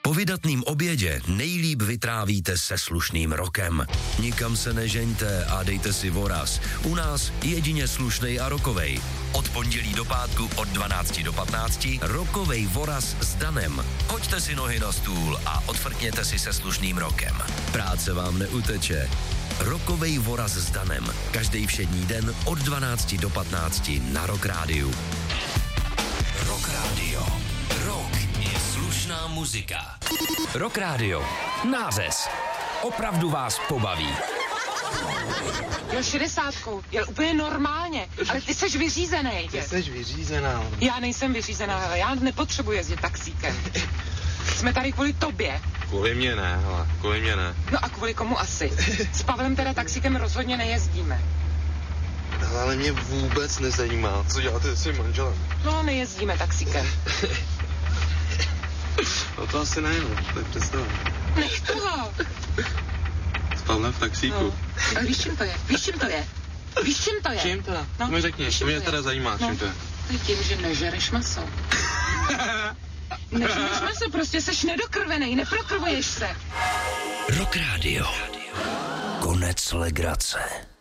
Po vydatným obědě nejlíp vytrávíte se slušným rokem. Nikam se nežeňte a dejte si voraz. U nás jedině slušnej a rokovej. Od pondělí do pátku od 12 do 15 rokovej voraz s Danem. Hoďte si nohy na stůl a odfrkněte si se slušným rokem. Práce vám neuteče. Rokovej voraz s Danem. Každý všední den od 12 do 15 na Rock Rádiu. Rock Radio. Rock je slušná muzika. Rock Radio. Nářez. Opravdu vás pobaví. Jo, 60, je úplně normálně, ale ty seš vyřízený. Ty seš vyřízená. Já nejsem vyřízená, ale já nepotřebuji jezdit taxíkem. Jsme tady kvůli tobě. Kvůli mě ne, hele, kvůli mě ne. No a kvůli komu asi? S Pavlem teda taxíkem rozhodně nejezdíme. Ale mě vůbec nezajímá, co děláte se svým manželem. No, nejezdíme taxíkem. No to asi ne, no, to je představa. Nech toho. S Pavlem v taxíku. No. Ale víš, čím to je? Víš, čím to je? Víš, čím to je? Čím to? No, to mi řekni, to mě teda zajímá, no. čím to je. To je tím, že nežereš maso. Nežereš maso, prostě seš nedokrvenej, neprokrvuješ se. Rock Radio. Konec legrace.